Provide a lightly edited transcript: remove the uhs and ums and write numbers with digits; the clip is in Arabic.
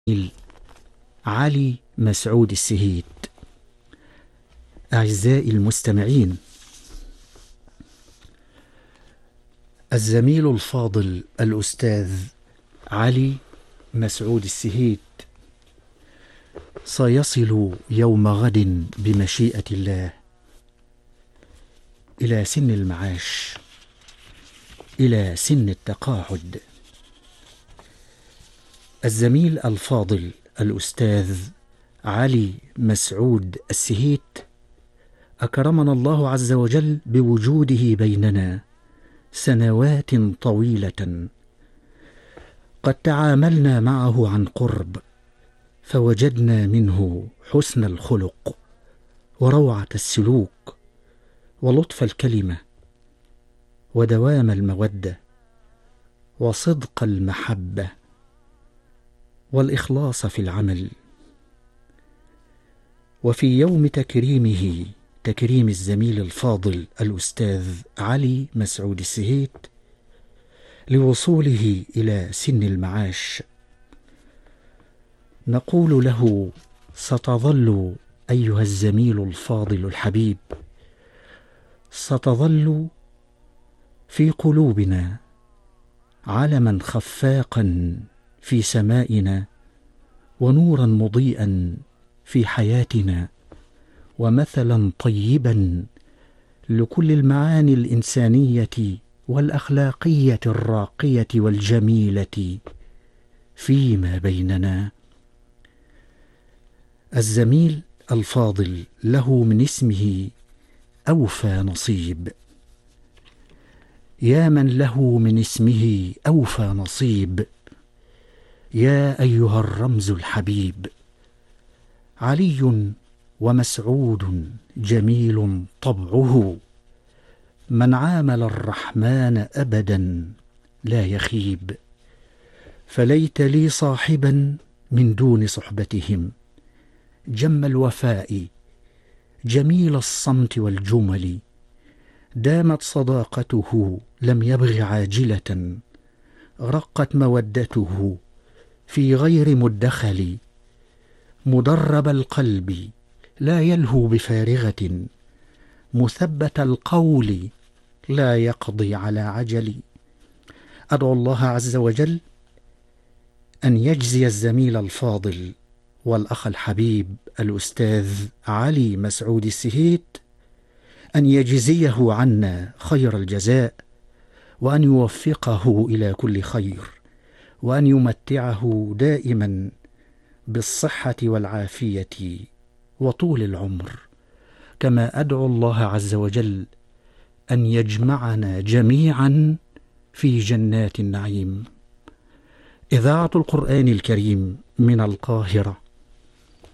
علي مسعود السهيت. أعزائي المستمعين، الزميل الفاضل الأستاذ علي مسعود السهيت سيصل يوم غد بمشيئة الله إلى سن المعاش، إلى سن التقاعد. الزميل الفاضل الأستاذ علي مسعود السهيت أكرمنا الله عز وجل بوجوده بيننا سنوات طويلة، قد تعاملنا معه عن قرب فوجدنا منه حسن الخلق وروعة السلوك ولطف الكلمة ودوام المودة وصدق المحبة والإخلاص في العمل. وفي يوم تكريم الزميل الفاضل الأستاذ علي مسعود السهيت لوصوله إلى سن المعاش، نقول له: ستظل أيها الزميل الفاضل الحبيب، ستظل في قلوبنا علما خفاقا في سمائنا ونورا مضيئا في حياتنا ومثلا طيبا لكل المعاني الإنسانية والأخلاقية الراقية والجميلة فيما بيننا. الزميل الفاضل له من اسمه أوفى نصيب، يا من له من اسمه أوفى نصيب، يا أيها الرمز الحبيب. علي ومسعود جميل طبعه، من عامل الرحمن أبدا لا يخيب، فليت لي صاحبا من دون صحبتهم، جم الوفاء جميل الصمت والجمل، دامت صداقته لم يبغ عاجلة، رقت مودته في غير مدخل، مدرب القلب لا يلهو بفارغة، مثبت القول لا يقضي على عجل. أدعو الله عز وجل أن يجزي الزميل الفاضل والأخ الحبيب الأستاذ علي مسعود السهيت، أن يجزيه عنا خير الجزاء، وأن يوفقه إلى كل خير، وأن يمتعه دائما بالصحة والعافية وطول العمر. كما أدعو الله عز وجل أن يجمعنا جميعا في جنات النعيم. إذاعة القرآن الكريم من القاهرة